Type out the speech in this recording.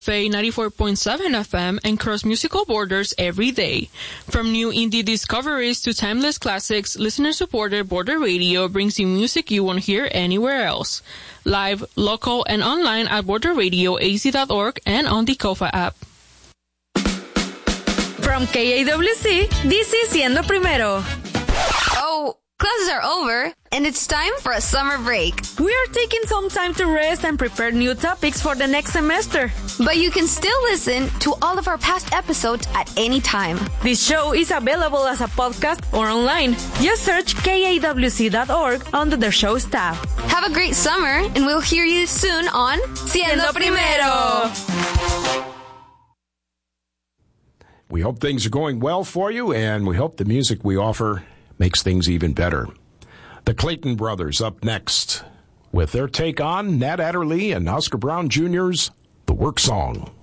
Fay 94.7 FM and cross musical borders every day. From new indie discoveries to timeless classics, listener-supported Border Radio brings you music you won't hear anywhere else. Live, local, and online at borderradioaz.org and on the Kofa app. From KAWC, this is Siendo Primero. Oh, classes are over, and it's time for a summer break. We are taking some time to rest and prepare new topics for the next semester. But you can still listen to all of our past episodes at any time. This show is available as a podcast or online. Just search KAWC.org under the show's tab. Have a great summer, and we'll hear you soon on Siendo Primero. We hope things are going well for you, and we hope the music we offer makes things even better. The Clayton Brothers up next with their take on Nat Adderley and Oscar Brown Jr.'s The Work Song.